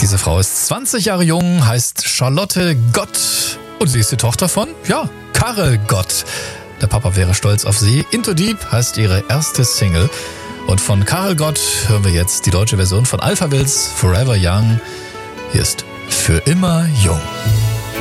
Diese Frau ist 20 Jahre jung, heißt Charlotte Gott und sie ist die Tochter von, Karel Gott. Der Papa wäre stolz auf sie. Into Deep heißt ihre erste Single. Und von Karel Gott hören wir jetzt die deutsche Version von Alphaville, Forever Young. Hier ist Für immer jung.